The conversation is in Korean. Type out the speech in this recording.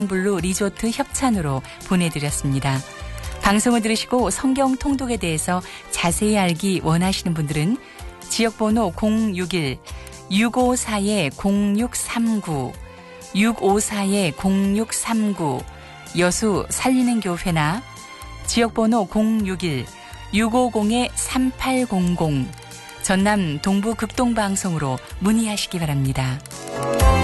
블루 리조트 협찬으로 보내드렸습니다. 방송을 들으시고 성경 통독에 대해서 자세히 알기 원하시는 분들은 지역번호 061-654-0639 654-0639 여수 살리는 교회나 지역번호 061-650-3800 전남 동부 극동방송으로 문의하시기 바랍니다.